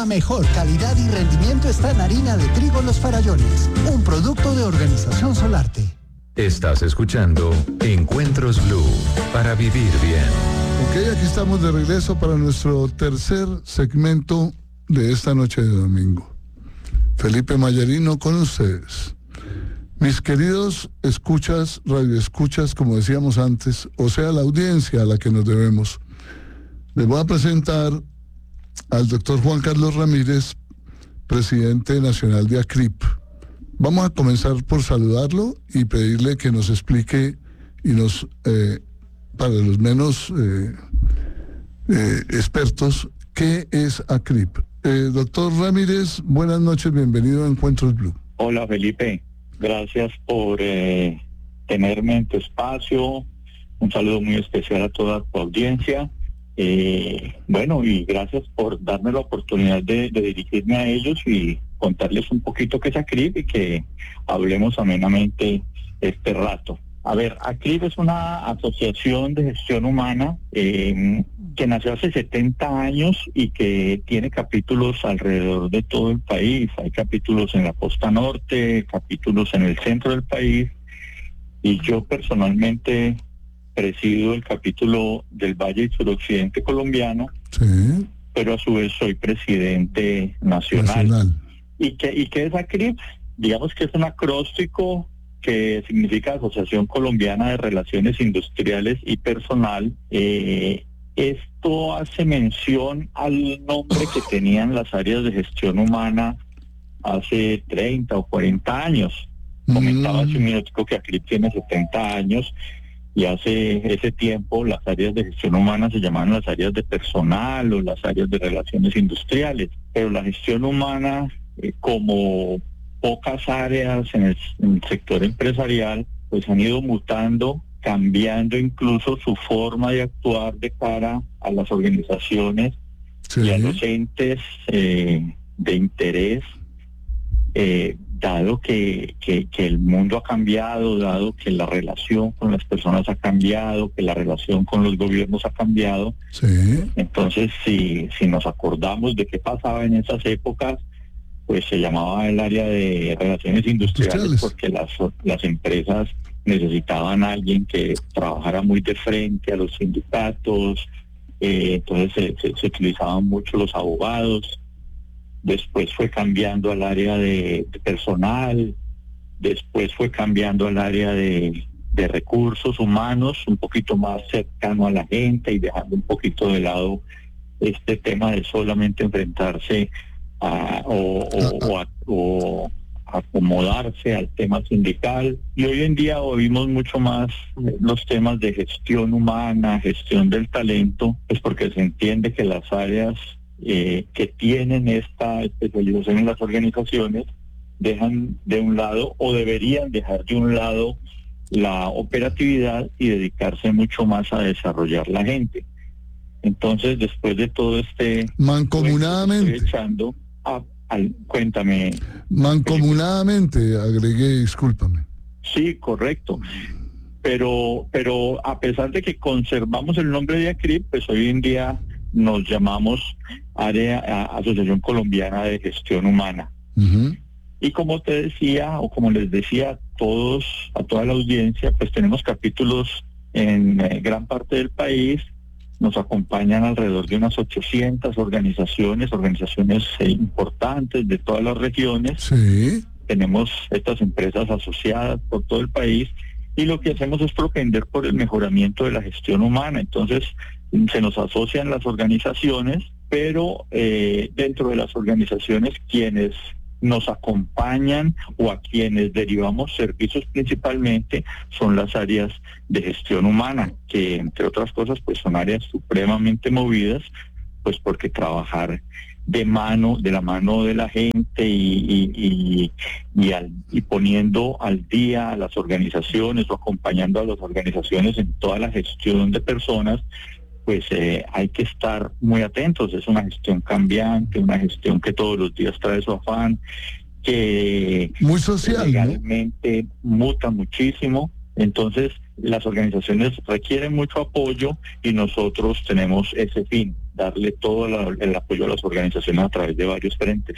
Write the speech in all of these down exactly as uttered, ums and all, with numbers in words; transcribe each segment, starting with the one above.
La mejor calidad y rendimiento está en harina de trigo Los Farallones, un producto de Organización Solarte. Estás escuchando Encuentros Blue, para vivir bien. Ok, aquí estamos de regreso para nuestro tercer segmento de esta noche de domingo. Felipe Mayarino con ustedes. Mis queridos escuchas, radioescuchas, como decíamos antes, o sea, la audiencia a la que nos debemos. Les voy a presentar al doctor Juan Carlos Ramírez, presidente nacional de ACRIP. Vamos a comenzar por saludarlo y pedirle que nos explique y nos, eh, para los menos eh, eh, expertos, ¿qué es ACRIP? Eh, doctor Ramírez, buenas noches, bienvenido a Encuentros Blue. Hola Felipe, gracias por eh, tenerme en tu espacio. Un saludo muy especial a toda tu audiencia. Eh, bueno, y gracias por darme la oportunidad de, de dirigirme a ellos y contarles un poquito qué es ACRIP y que hablemos amenamente este rato. A ver, ACRIP es una asociación de gestión humana eh, que nació hace setenta años y que tiene capítulos alrededor de todo el país. Hay capítulos en la costa norte, capítulos en el centro del país, y yo personalmente presido el capítulo del Valle y Suroccidente colombiano, sí, pero a su vez soy presidente nacional. nacional. ¿Y qué, y qué es ACRIP? Digamos que es un acróstico que significa Asociación Colombiana de Relaciones Industriales y Personal. Eh, esto hace mención al nombre que tenían las áreas de gestión humana hace treinta o cuarenta años. Comentaba hace un minutico que ACRIP tiene setenta años, y hace ese tiempo las áreas de gestión humana se llamaban las áreas de personal o las áreas de relaciones industriales, pero la gestión humana, eh, como pocas áreas en el, en el sector empresarial, pues han ido mutando, cambiando incluso su forma de actuar de cara a las organizaciones, sí, y a los entes eh, de interés, eh, dado que, que, que el mundo ha cambiado, dado que la relación con las personas ha cambiado, que la relación con los gobiernos ha cambiado. Sí. Entonces, si, si nos acordamos de qué pasaba en esas épocas, pues se llamaba el área de relaciones industriales, industriales. porque las, las empresas necesitaban a alguien que trabajara muy de frente a los sindicatos, eh, entonces se, se, se utilizaban mucho los abogados. Después fue cambiando al área de, de personal, después fue cambiando al área de, de recursos humanos, un poquito más cercano a la gente y dejando un poquito de lado este tema de solamente enfrentarse a, o, o, o, a, o acomodarse al tema sindical. Y hoy en día oímos mucho más los temas de gestión humana, gestión del talento, pues porque se entiende que las áreas Eh, que tienen esta especialización en las organizaciones dejan de un lado o deberían dejar de un lado la operatividad y dedicarse mucho más a desarrollar la gente. Entonces, después de todo este mancomunadamente estoy echando a, al, cuéntame mancomunadamente agregué, discúlpame. Sí, correcto. Pero, pero a pesar de que conservamos el nombre de ACRIP, pues hoy en día nos llamamos área a, Asociación Colombiana de Gestión Humana. Uh-huh. Y como te decía, o como les decía a todos, a toda la audiencia, pues tenemos capítulos en eh, gran parte del país. Nos acompañan alrededor de unas ochocientas organizaciones, organizaciones eh, importantes de todas las regiones. Sí. Tenemos estas empresas asociadas por todo el país, y lo que hacemos es propender por el mejoramiento de la gestión humana. Entonces, se nos asocian las organizaciones, pero eh, dentro de las organizaciones quienes nos acompañan o a quienes derivamos servicios principalmente son las áreas de gestión humana, que entre otras cosas pues son áreas supremamente movidas, pues porque trabajar de mano, de la mano de la gente y, y, y, y, al, y poniendo al día a las organizaciones o acompañando a las organizaciones en toda la gestión de personas, pues eh, hay que estar muy atentos. Es una gestión cambiante, una gestión que todos los días trae su afán, que muy social, legalmente, ¿no?, muta muchísimo. Entonces las organizaciones requieren mucho apoyo y nosotros tenemos ese fin. darle todo la, el apoyo a las organizaciones a través de varios frentes.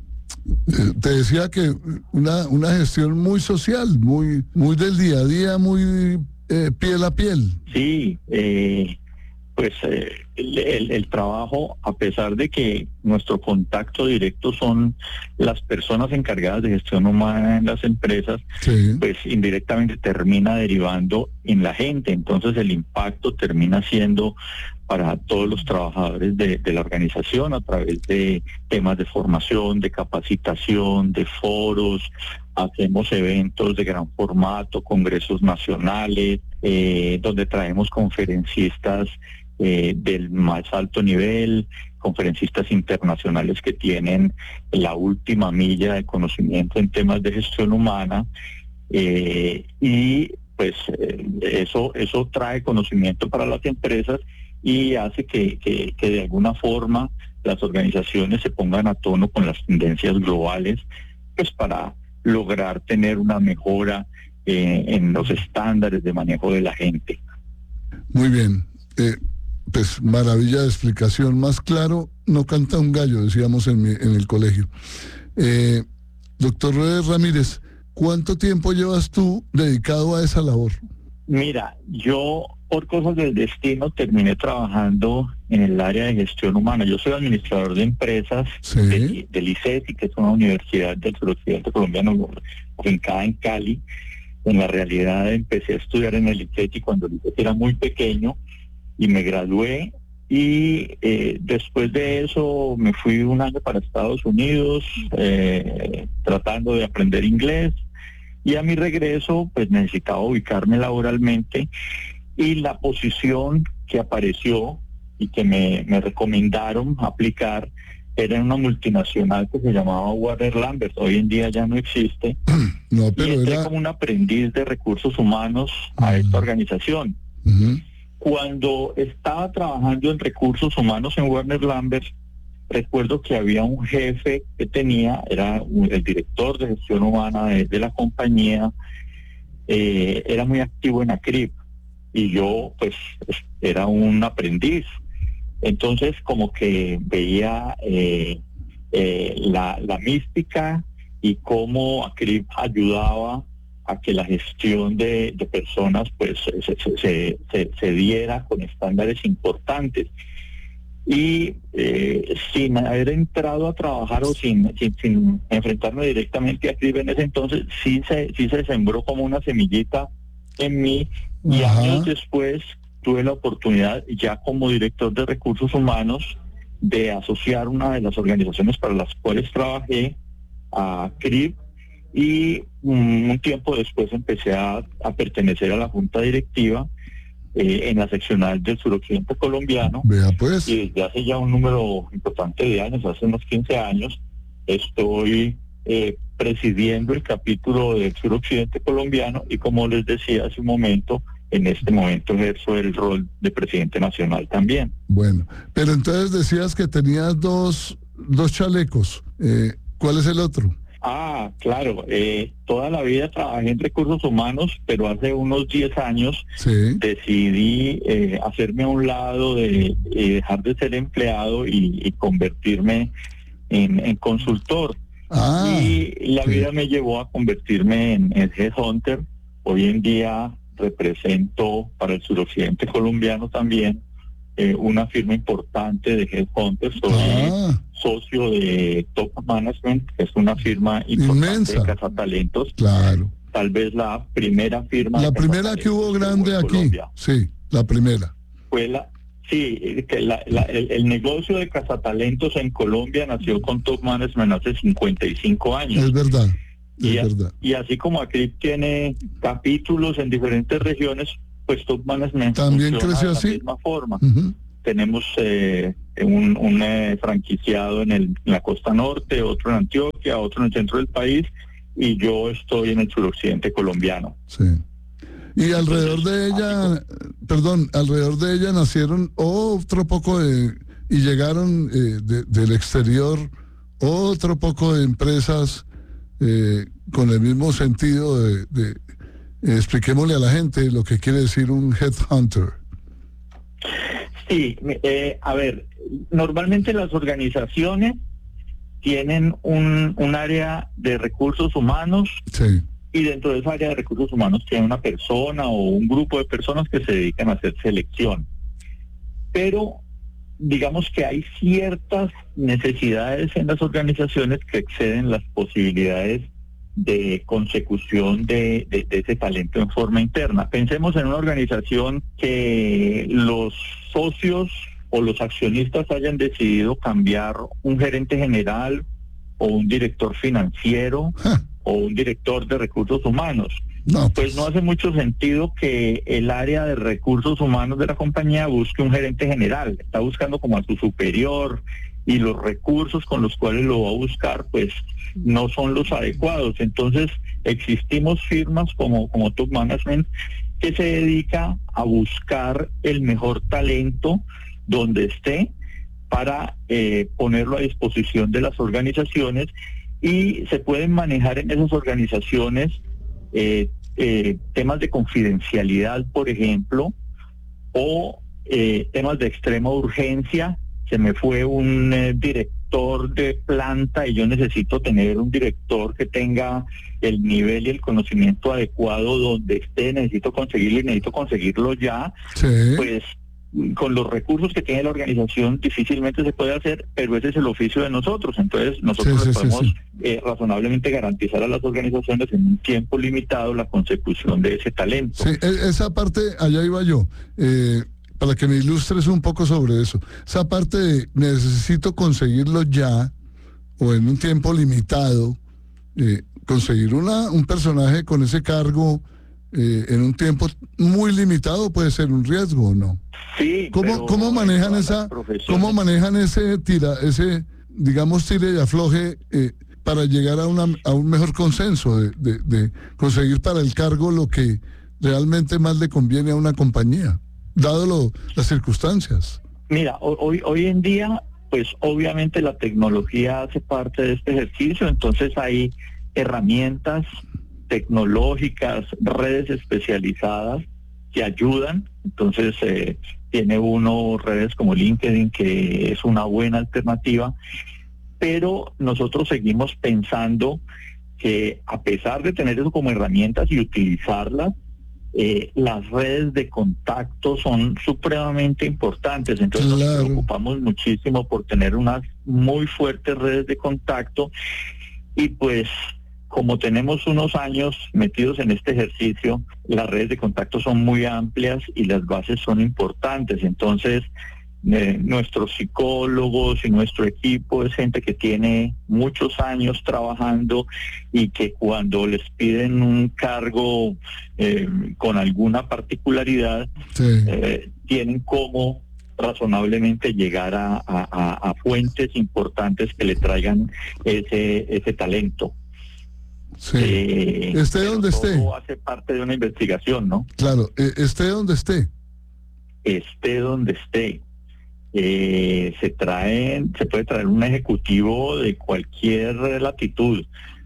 Te decía que una, una gestión muy social, muy, muy del día a día, muy eh, piel a piel. Sí, eh, pues eh, el, el, el trabajo, a pesar de que nuestro contacto directo son las personas encargadas de gestión humana en las empresas, sí, pues indirectamente termina derivando en la gente. Entonces el impacto termina siendo para todos los trabajadores de, de la organización a través de temas de formación, de capacitación, de foros. Hacemos eventos de gran formato, congresos nacionales, eh, donde traemos conferencistas eh, del más alto nivel, conferencistas internacionales que tienen la última milla de conocimiento en temas de gestión humana, eh, y pues eh, eso, eso trae conocimiento para las empresas y hace que, que, que de alguna forma las organizaciones se pongan a tono con las tendencias globales, pues para lograr tener una mejora eh, en los estándares de manejo de la gente. Muy bien, eh, pues maravilla de explicación, más claro no canta un gallo, decíamos en, mi, en el colegio. Eh, doctor Ramírez, ¿cuánto tiempo llevas tú dedicado a esa labor? Mira, yo por cosas del destino terminé trabajando en el área de gestión humana. Yo soy administrador de empresas, ¿sí?, del, del ICETI, que es una universidad del suroccidente colombiano ubicada en Cali. En la realidad empecé a estudiar en el ICETI cuando el ICETI era muy pequeño y me gradué, y eh, después de eso me fui un año para Estados Unidos eh, tratando de aprender inglés, y a mi regreso pues necesitaba ubicarme laboralmente, y la posición que apareció y que me, me recomendaron aplicar era en una multinacional que se llamaba Warner Lambert. Hoy en día ya no existe. No, pero y entré era... como un aprendiz de recursos humanos a esta organización. Uh-huh. Cuando estaba trabajando en recursos humanos en Warner Lambert, recuerdo que había un jefe que tenía, era el director de gestión humana de, de la compañía, eh, era muy activo en ACRIP, y yo pues era un aprendiz. Entonces como que veía eh, eh, la, la mística y cómo ACRIP ayudaba a que la gestión de, de personas pues se, se, se, se diera con estándares importantes. Y eh, sin haber entrado a trabajar o sin, sin, sin enfrentarme directamente a ACRIP en ese entonces, sí se, sí se sembró como una semillita en mí. Y Ajá. años después tuve la oportunidad, ya como director de recursos humanos, de asociar una de las organizaciones para las cuales trabajé a ACRIP, y um, un tiempo después empecé a, a pertenecer a la junta directiva eh, en la seccional del suroccidente colombiano. Vea pues. Y desde hace ya un número importante de años, hace unos quince años, estoy eh, presidiendo el capítulo del suroccidente colombiano, y como les decía hace un momento, en este momento ejerzo el rol de presidente nacional también. Bueno, pero entonces decías que tenías dos, dos chalecos. Eh, ¿Cuál es el otro? Ah, claro. Eh, toda la vida trabajé en recursos humanos, pero hace unos diez años sí. decidí eh, hacerme a un lado, de eh, dejar de ser empleado y, y convertirme en, en consultor. Ah, y la sí. vida me llevó a convertirme en, en headhunter. Hoy en día represento para el suroccidente colombiano también eh, una firma importante de headhunters. Soy ah. socio de Top Management, que es una firma importante Inmensa. de cazatalentos. Claro. Tal vez la primera firma. La primera que hubo grande aquí. Colombia. Sí, la primera. Fue la, sí, que la, la, el, el negocio de cazatalentos en Colombia nació con Top Management hace cincuenta y cinco años. Es verdad. Y, es a, verdad. y así como ACRIP tiene capítulos en diferentes regiones, pues Top Management también creció de así. la misma forma. Uh-huh. Tenemos eh, un, un eh, franquiciado en, el, en la costa norte, otro en Antioquia, otro en el centro del país, y yo estoy en el suroccidente colombiano. Sí. Y alrededor de ella, perdón, alrededor de ella nacieron otro poco de, y llegaron eh, de, del exterior otro poco de empresas eh, con el mismo sentido de, de eh, expliquémosle a la gente lo que quiere decir un headhunter. Sí, eh, a ver, normalmente las organizaciones tienen un, un área de recursos humanos, sí, y dentro de esa área de recursos humanos tiene una persona o un grupo de personas que se dedican a hacer selección. Pero digamos que hay ciertas necesidades en las organizaciones que exceden las posibilidades de consecución de, de, de ese talento en forma interna. Pensemos en una organización que los socios o los accionistas hayan decidido cambiar un gerente general o un director financiero ah. o un director de recursos humanos. No, Pues no hace mucho sentido que el área de recursos humanos de la compañía busque un gerente general. Está buscando como a su superior, y los recursos con los cuales lo va a buscar pues no son los adecuados. Entonces existimos firmas como, como Top Management que se dedica a buscar el mejor talento donde esté para eh, ponerlo a disposición de las organizaciones, y se pueden manejar en esas organizaciones eh, eh, temas de confidencialidad, por ejemplo, o eh, temas de extrema urgencia. Se me fue un eh, director de planta y yo necesito tener un director que tenga el nivel y el conocimiento adecuado donde esté, necesito conseguirlo y necesito conseguirlo ya. Sí. Pues con los recursos que tiene la organización difícilmente se puede hacer, pero ese es el oficio de nosotros. Entonces nosotros Sí, sí, les sí, podemos sí. Eh, razonablemente garantizar a las organizaciones en un tiempo limitado la consecución de ese talento. Sí, e- esa parte, allá iba yo, eh, para que me ilustres un poco sobre eso. Esa parte de necesito conseguirlo ya, o en un tiempo limitado, eh, conseguir una un personaje con ese cargo eh, en un tiempo muy limitado puede ser un riesgo, ¿o no? Sí, ¿Cómo, pero cómo en manejan todas esa, las profesiones- cómo manejan ese tira, ese, digamos, tire y afloje eh, para llegar a una a un mejor consenso de, de, de conseguir para el cargo lo que realmente más le conviene a una compañía, dado lo, las circunstancias? Mira, ho- hoy hoy en día, pues obviamente la tecnología hace parte de este ejercicio, entonces hay herramientas tecnológicas, redes especializadas que ayudan. Entonces eh, tiene uno redes como LinkedIn, que es una buena alternativa, pero nosotros seguimos pensando que a pesar de tener eso como herramientas y utilizarlas, eh, las redes de contacto son supremamente importantes. Entonces Claro. nos preocupamos muchísimo por tener unas muy fuertes redes de contacto, y pues como tenemos unos años metidos en este ejercicio, las redes de contacto son muy amplias y las bases son importantes. Entonces eh, nuestros psicólogos y nuestro equipo es gente que tiene muchos años trabajando, y que cuando les piden un cargo eh, con alguna particularidad, Sí. eh, tienen cómo razonablemente llegar a, a, a, a fuentes importantes que le traigan ese, ese talento. Sí. Eh, Esté pero donde esté. todo hace parte de una investigación, ¿no? Claro, eh, esté donde esté. Esté donde esté. Eh, se traen, se puede traer un ejecutivo de cualquier latitud.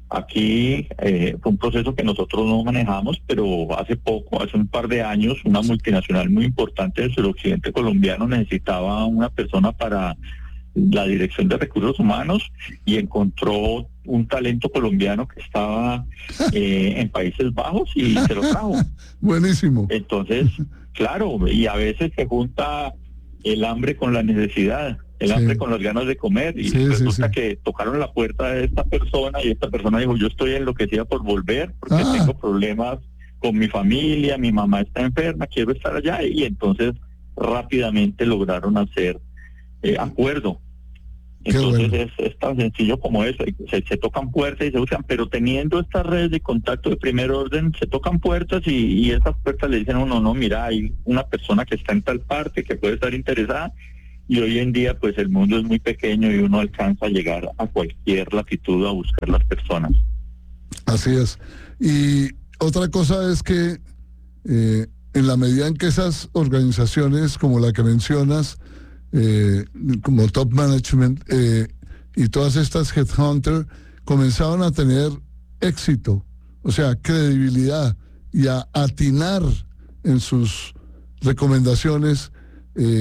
Aquí eh, fue un proceso que nosotros no manejamos, pero hace poco, hace un par de años, una multinacional muy importante del suroccidente colombiano necesitaba una persona para la dirección de recursos humanos, y encontró un talento colombiano que estaba eh, en Países Bajos y se lo trajo. Buenísimo. Entonces, claro, y a veces se junta el hambre con la necesidad, el Sí. hambre con las ganas de comer, y Sí, sí, resulta sí. que tocaron la puerta de esta persona, y esta persona dijo: yo estoy enloquecida por volver porque Ah. tengo problemas con mi familia, mi mamá está enferma, quiero estar allá. Y entonces rápidamente lograron hacer eh, acuerdo. Qué Entonces bueno. es, es tan sencillo como eso. Se, se tocan puertas y se buscan, pero teniendo estas redes de contacto de primer orden, se tocan puertas, y, y esas puertas le dicen a uno: no, mira, hay una persona que está en tal parte que puede estar interesada. Y hoy en día pues el mundo es muy pequeño y uno alcanza a llegar a cualquier latitud a buscar las personas. Así es. Y otra cosa es que eh, en la medida en que esas organizaciones como la que mencionas, eh, como Top Management eh, y todas estas Headhunter comenzaban a tener éxito, o sea, credibilidad, y a atinar en sus recomendaciones, eh,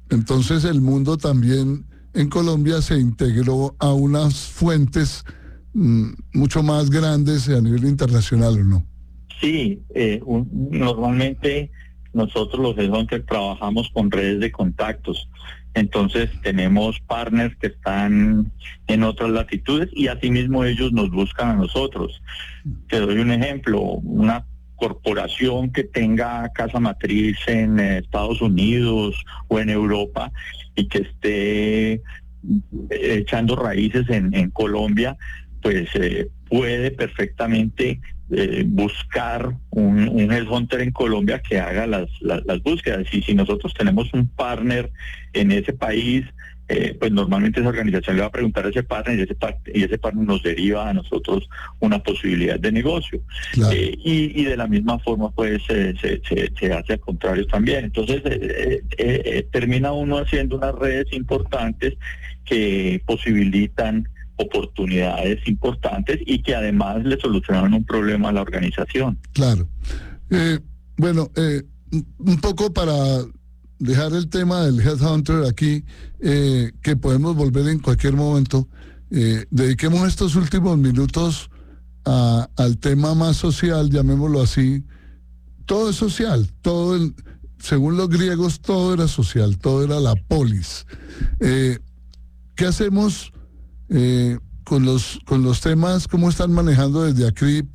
Entonces el mundo también en Colombia se integró a unas fuentes mm, mucho más grandes a nivel internacional, ¿o no? Sí, eh, un, normalmente nosotros los headhunters trabajamos con redes de contactos. Entonces tenemos partners que están en otras latitudes y asimismo ellos nos buscan a nosotros. Te doy un ejemplo, una corporación que tenga casa matriz en Estados Unidos o en Europa y que esté echando raíces en, en Colombia, pues eh, puede perfectamente eh, buscar un, un headhunter en Colombia que haga las, las, las búsquedas. Y si nosotros tenemos un partner en ese país, eh, pues normalmente esa organización le va a preguntar a ese partner y ese, par y ese partner nos deriva a nosotros una posibilidad de negocio. Claro. Eh, y, y de la misma forma pues eh, se, se, se hace al contrario también. Entonces eh, eh, eh, termina uno haciendo unas redes importantes que posibilitan oportunidades importantes y que además le solucionan un problema a la organización. Claro. Eh, bueno, eh, un poco para dejar el tema del headhunter aquí, eh, que podemos volver en cualquier momento, eh, dediquemos estos últimos minutos a, al tema más social, llamémoslo así. Todo es social, todo el, según los griegos todo era social, todo era la polis. Eh, ¿Qué hacemos eh, con los con los temas? ¿Cómo están manejando desde ACRIP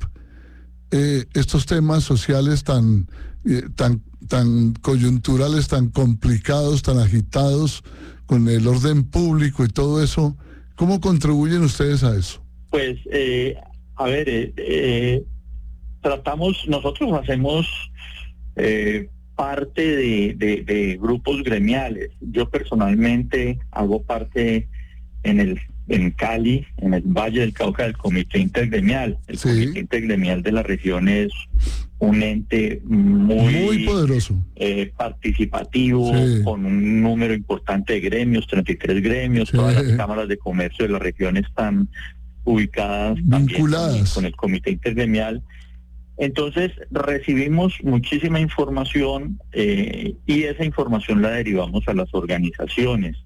eh, estos temas sociales tan eh, tan tan coyunturales, tan complicados, tan agitados, con el orden público y todo eso? ¿Cómo contribuyen ustedes a eso? Pues, eh, a ver, eh, eh, tratamos, nosotros hacemos eh, parte de, de, de grupos gremiales. Yo personalmente hago parte en el en Cali, en el Valle del Cauca, del Comité Intergremial. El sí. Comité Intergremial de la región es un ente muy, muy poderoso, eh, participativo, sí. con un número importante de gremios, treinta y tres gremios, sí. Todas las cámaras de comercio de la región están ubicadas vinculadas también con, con el Comité Intergremial. Entonces recibimos muchísima información eh, y esa información la derivamos a las organizaciones.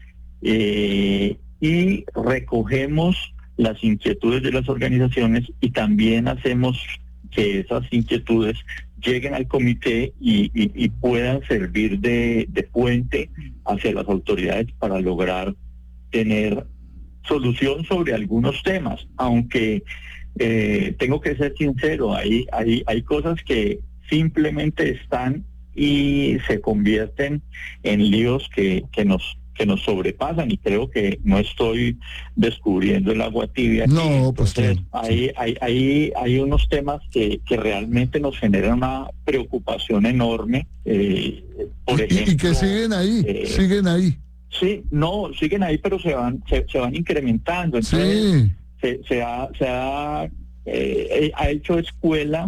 Eh, y recogemos las inquietudes de las organizaciones y también hacemos que esas inquietudes lleguen al comité y, y, y puedan servir de, de puente hacia las autoridades para lograr tener solución sobre algunos temas, aunque eh, tengo que ser sincero, hay, hay, hay cosas que simplemente están y se convierten en líos que, que nos que nos sobrepasan, y creo que no estoy descubriendo el agua tibia aquí. No, pues Entonces, sí. hay, hay, hay, hay unos temas que, que realmente nos generan una preocupación enorme. Eh, por y, ejemplo, y que siguen ahí, eh, siguen ahí. Sí, no, siguen ahí, pero se van se, se van incrementando. Entonces, sí. se, se ha, se ha, eh, ha hecho escuela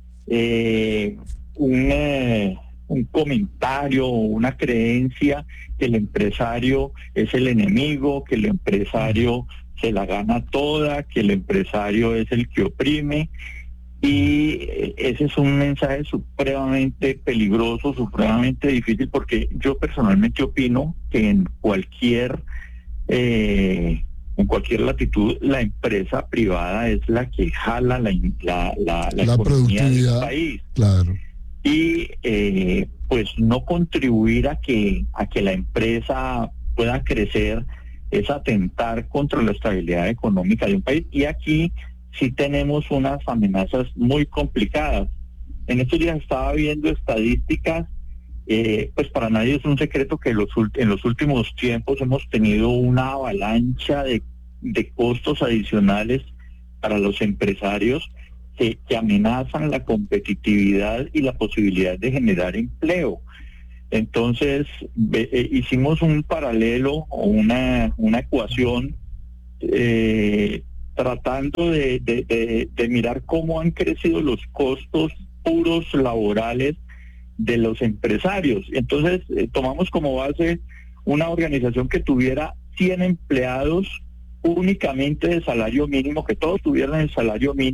eh, un... Eh, un comentario o una creencia que el empresario es el enemigo, que el empresario se la gana toda, que el empresario es el que oprime, y ese es un mensaje supremamente peligroso, supremamente difícil, porque yo personalmente opino que en cualquier eh, en cualquier latitud la empresa privada es la que jala la, la, la, la, la economía del país. Claro. Y eh, pues no contribuir a que a que la empresa pueda crecer es atentar contra la estabilidad económica de un país, y aquí sí tenemos unas amenazas muy complicadas. En estos días estaba viendo estadísticas, eh, pues para nadie es un secreto que los en los últimos tiempos hemos tenido una avalancha de, de costos adicionales para los empresarios Que, que amenazan la competitividad y la posibilidad de generar empleo. Entonces, ve, eh, hicimos un paralelo o una, una ecuación eh, tratando de, de, de, de mirar cómo han crecido los costos puros laborales de los empresarios. Entonces, eh, tomamos como base una organización que tuviera cien empleados únicamente de salario mínimo, que todos tuvieran el salario mínimo,